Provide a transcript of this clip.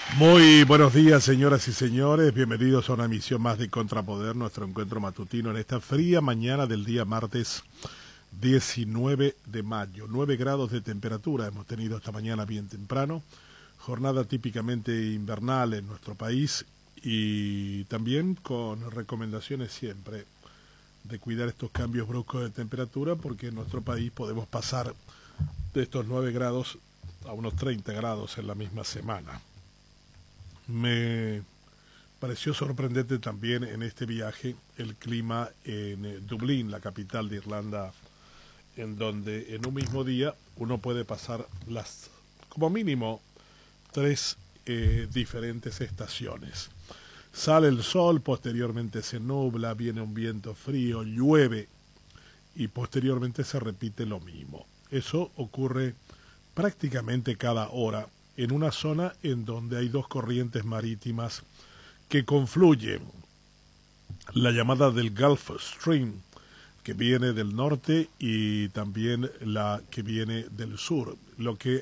Muy buenos días, señoras y señores. Bienvenidos a una emisión más de Contrapoder, nuestro encuentro matutino en esta fría mañana del día martes 19 de mayo. 9 grados de temperatura hemos tenido esta mañana bien temprano. Jornada típicamente invernal en nuestro país y también con recomendaciones siempre de cuidar estos cambios bruscos de temperatura porque en nuestro país podemos pasar de estos 9 grados a unos 30 grados en la misma semana. Me pareció sorprendente también en este viaje el clima en Dublín, la capital de Irlanda, en donde en un mismo día uno puede pasar las, como mínimo, tres diferentes estaciones. Sale el sol, posteriormente se nubla, viene un viento frío, llueve y posteriormente se repite lo mismo. Eso ocurre prácticamente cada hora en una zona en donde hay dos corrientes marítimas que confluyen, la llamada del Gulf Stream, que viene del norte, y también la que viene del sur, lo que